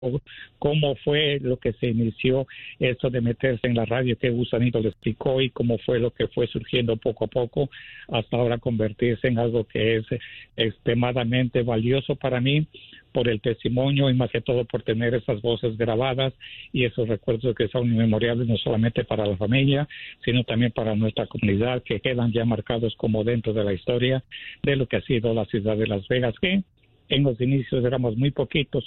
cómo fue lo que se inició esto de meterse en la radio, que Gusanito le explicó, y cómo fue lo que fue surgiendo poco a poco hasta ahora convertirse en algo que es extremadamente valioso para mí, por el testimonio y más que todo por tener esas voces grabadas y esos recuerdos que son inmemorables, no solamente para la familia, sino también para nuestra comunidad, que quedan ya marcados como dentro de la historia de lo que ha sido la ciudad de Las Vegas, que en los inicios éramos muy poquitos.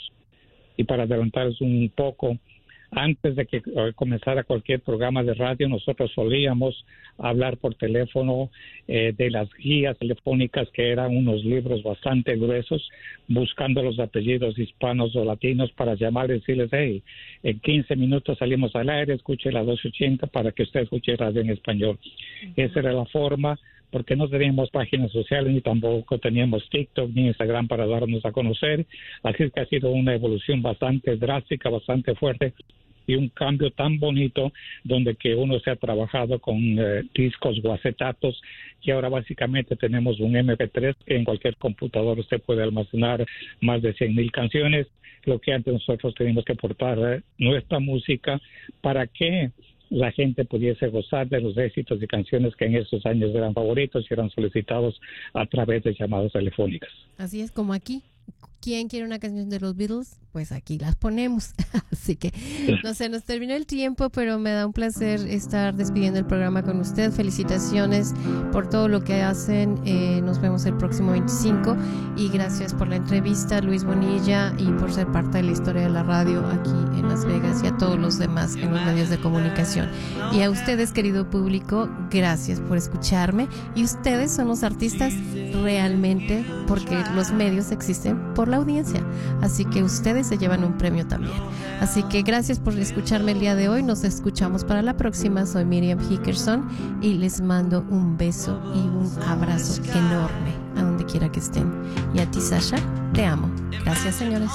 Y para adelantaros un poco, antes de que comenzara cualquier programa de radio, nosotros solíamos hablar por teléfono de las guías telefónicas, que eran unos libros bastante gruesos, buscando los apellidos hispanos o latinos para llamar y decirles: hey, en 15 minutos salimos al aire, escuche la 280 para que usted escuche radio en español. Esa era la forma, porque no teníamos páginas sociales, ni tampoco teníamos TikTok ni Instagram para darnos a conocer. Así es que ha sido una evolución bastante drástica, bastante fuerte, y un cambio tan bonito, donde que uno se ha trabajado con discos o acetatos, y ahora básicamente tenemos un MP3 que en cualquier computador usted puede almacenar más de 100,000 canciones, lo que antes nosotros teníamos que portar nuestra música para que la gente pudiese gozar de los éxitos y canciones que en esos años eran favoritos y eran solicitados a través de llamadas telefónicas. Así es como aquí. ¿Quién quiere una canción de los Beatles? Pues aquí las ponemos. Así que no sé, nos terminó el tiempo, pero me da un placer estar despidiendo el programa con usted. Felicitaciones por todo lo que hacen. Nos vemos el próximo 25 y gracias por la entrevista, Luis Bonilla, y por ser parte de la historia de la radio aquí en Las Vegas, y a todos los demás en los medios de comunicación. Y a ustedes, querido público, gracias por escucharme. Y ustedes son los artistas realmente, porque los medios existen por la audiencia, así que ustedes se llevan un premio también. Así que gracias por escucharme el día de hoy. Nos escuchamos para la próxima. Soy Miriam Hickerson y les mando un beso y un abrazo enorme a donde quiera que estén. Y a ti, Sasha, te amo. Gracias, señores.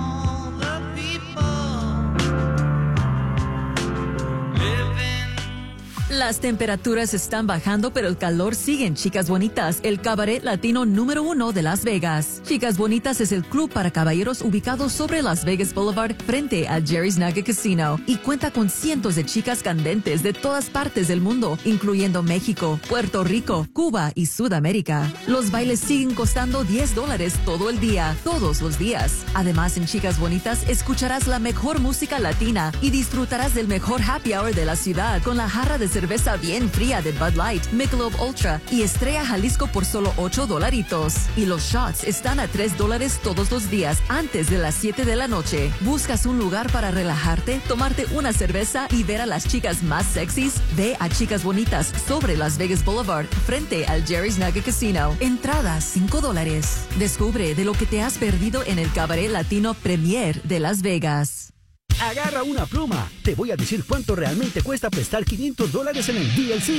Las temperaturas están bajando, pero el calor sigue en Chicas Bonitas, el cabaret latino número 1 de Las Vegas. Chicas Bonitas es el club para caballeros ubicado sobre Las Vegas Boulevard frente a Jerry's Nugget Casino y cuenta con cientos de chicas candentes de todas partes del mundo, incluyendo México, Puerto Rico, Cuba y Sudamérica. Los bailes siguen costando $10 todo el día, todos los días. Además, en Chicas Bonitas escucharás la mejor música latina y disfrutarás del mejor happy hour de la ciudad con la jarra de cerveza bien fría de Bud Light, Michelob Ultra y Estrella Jalisco por solo $8. Y los shots están a $3 todos los días antes de las 7 de la noche. ¿Buscas un lugar para relajarte, tomarte una cerveza y ver a las chicas más sexys? Ve a Chicas Bonitas sobre Las Vegas Boulevard frente al Jerry's Nugget Casino. Entradas $5. Descubre de lo que te has perdido en el cabaret latino Premier de Las Vegas. Agarra una pluma. Te voy a decir cuánto realmente cuesta prestar $500 en el DLC.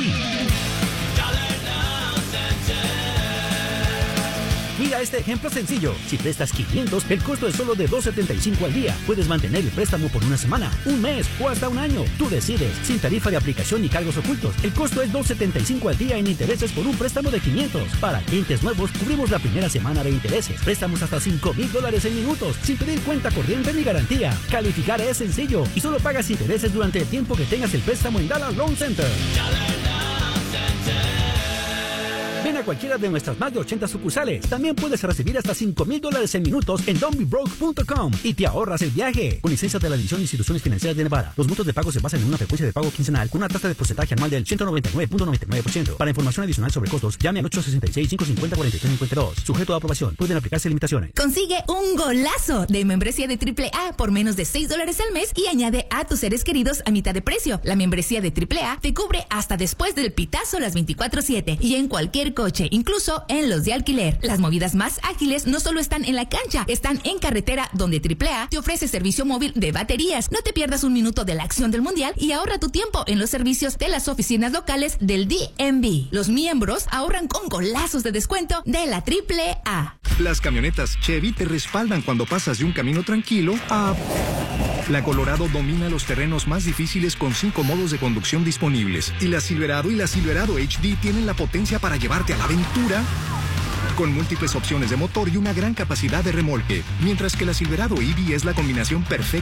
Mira este ejemplo sencillo. Si prestas 500, el costo es solo de $2.75 al día. Puedes mantener el préstamo por una semana, un mes o hasta un año. Tú decides. Sin tarifa de aplicación ni cargos ocultos. El costo es $2.75 al día en intereses por un préstamo de 500. Para clientes nuevos, cubrimos la primera semana de intereses. Préstamos hasta $5,000 en minutos, sin pedir cuenta corriente ni garantía. Calificar es sencillo y solo pagas intereses durante el tiempo que tengas el préstamo en Dallas Loan Center. Ven a cualquiera de nuestras más de 80 sucursales. También puedes recibir hasta $5,000 en minutos en don'tbebroke.com y te ahorras el viaje. Con licencia de la División de Instituciones Financieras de Nevada. Los montos de pago se basan en una frecuencia de pago quincenal con una tasa de porcentaje anual del 199.99%. Para información adicional sobre costos, llame al 866-550-4352. Sujeto a aprobación. Pueden aplicarse limitaciones. Consigue un golazo de membresía de AAA por menos de $6 al mes y añade a tus seres queridos a mitad de precio. La membresía de AAA te cubre hasta después del pitazo las 24/7 y en cualquier coche, incluso en los de alquiler. Las movidas más ágiles no solo están en la cancha, están en carretera, donde AAA te ofrece servicio móvil de baterías. No te pierdas un minuto de la acción del mundial y ahorra tu tiempo en los servicios de las oficinas locales del DMV. Los miembros ahorran con golazos de descuento de la AAA. Las camionetas Chevy te respaldan cuando pasas de un camino tranquilo a... La Colorado domina los terrenos más difíciles con 5 modos de conducción disponibles. Y la Silverado HD tienen la potencia para llevarte a la aventura con múltiples opciones de motor y una gran capacidad de remolque, mientras que la Silverado EV es la combinación perfecta